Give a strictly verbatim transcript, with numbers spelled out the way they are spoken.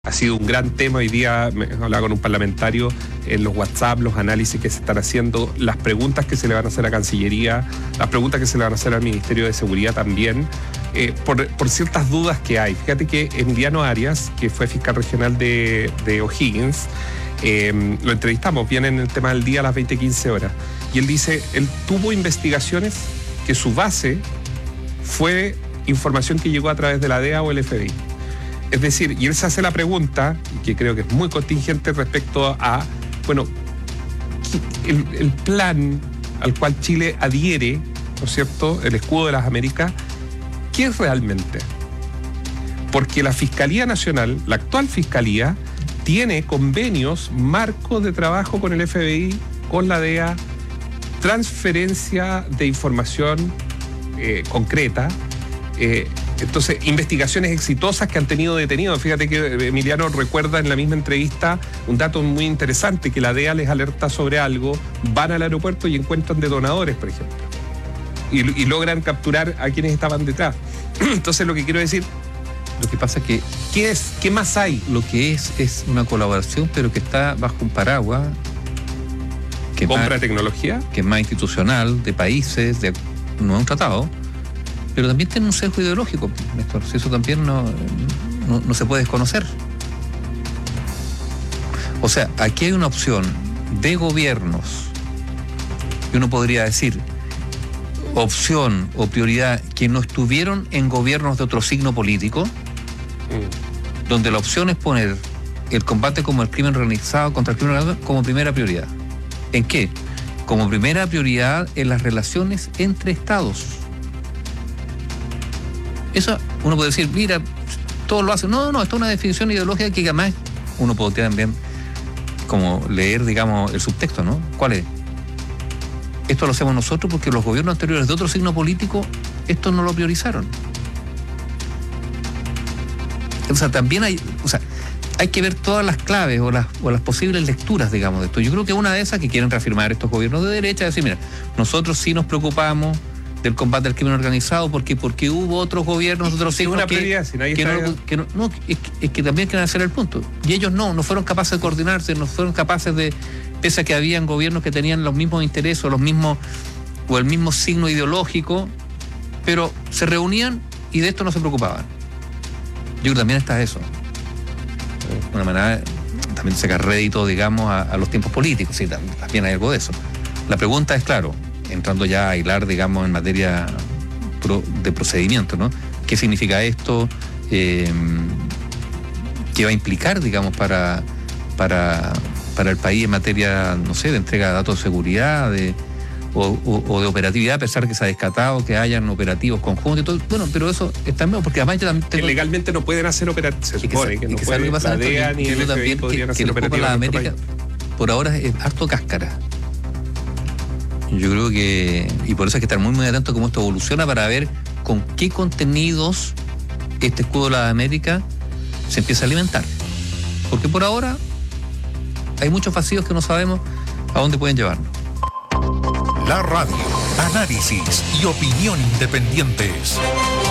Ha sido un gran tema. Hoy día me hablaba con un parlamentario en los WhatsApp, los análisis que se están haciendo, las preguntas que se le van a hacer a Cancillería, las preguntas que se le van a hacer al Ministerio de Seguridad también, eh, por, por ciertas dudas que hay. Fíjate que Emiliano Arias, que fue fiscal regional de, de O'Higgins, eh, lo entrevistamos, viene en el tema del día a las veinte quince horas, y él dice, él tuvo investigaciones que su base fue información que llegó a través de la D E A o el F B I. Es decir, y él se hace la pregunta, que creo que es muy contingente respecto a, bueno, el, el plan al cual Chile adhiere, ¿no es cierto?, el escudo de las Américas, ¿qué es realmente? Porque la Fiscalía Nacional, la actual Fiscalía, tiene convenios, marcos de trabajo con el F B I, con la D E A, transferencia de información eh, concreta, eh, Entonces, investigaciones exitosas que han tenido detenidos. Fíjate que Emiliano recuerda en la misma entrevista un dato muy interesante, que la D E A les alerta sobre algo, van al aeropuerto y encuentran detonadores, por ejemplo, y, y logran capturar a quienes estaban detrás. Entonces, lo que quiero decir, lo que pasa es que, ¿qué es? ¿Qué más hay? Lo que es es una colaboración, pero que está bajo un paraguas. Que ¿Compra más, de tecnología? Que es más institucional, de países, de, no es un tratado. Pero también tiene un sesgo ideológico, Néstor. Si eso también no, no, no se puede desconocer. O sea, aquí hay una opción de gobiernos, y uno podría decir, opción o prioridad, que no estuvieron en gobiernos de otro signo político, mm. donde la opción es poner el combate como el crimen organizado contra el crimen organizado como primera prioridad. ¿En qué? Como primera prioridad en las relaciones entre estados. Eso uno puede decir, mira, todos lo hacen. No, no, esto es una definición ideológica que además uno podría también como leer, digamos, el subtexto, ¿no? ¿Cuál es? Esto lo hacemos nosotros porque los gobiernos anteriores de otro signo político, esto no lo priorizaron. O sea, también hay, o sea, hay que ver todas las claves o las, o las posibles lecturas, digamos, de esto. Yo creo que una de esas que quieren reafirmar estos gobiernos de derecha es decir, mira, nosotros sí nos preocupamos del combate al crimen organizado, porque porque hubo otros gobiernos, otros signos una que, prioridad, si nadie que, está... no, que no, no es, que, es que también quieren hacer el punto. Y ellos no, no fueron capaces de coordinarse, no fueron capaces de, pese a que habían gobiernos que tenían los mismos intereses o los mismos, o el mismo signo ideológico, pero se reunían y de esto no se preocupaban. Yo creo que también está eso. De una manera, también sacar rédito, digamos, a, a los tiempos políticos, sí, también hay algo de eso. La pregunta es, claro, entrando ya a hilar, digamos, en materia pro, de procedimiento, ¿no? ¿Qué significa esto? Eh, ¿Qué va a implicar, digamos, para, para, para el país en materia, no sé, de entrega de datos de seguridad de, o, o, o de operatividad, a pesar que se ha descartado que hayan operativos conjuntos y todo? Bueno, pero eso está bien, porque además ya también tengo... legalmente no pueden hacer operativos, se supone que, que no que pueden, la D E A ni el F B I podrían que, hacer que operativos la en nuestro América, país. Por ahora es harto cáscara. Yo creo que, y por eso hay que estar muy muy atento a cómo esto evoluciona para ver con qué contenidos este escudo de la América se empieza a alimentar. Porque por ahora hay muchos vacíos que no sabemos a dónde pueden llevarnos. La radio, análisis y opinión independientes.